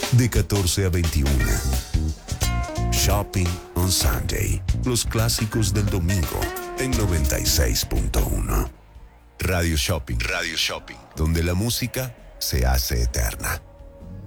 de 14 a 21. Shopping on Sunday. Los clásicos del domingo en 96.1. Radio Shopping. Radio Shopping. Donde la música se hace eterna.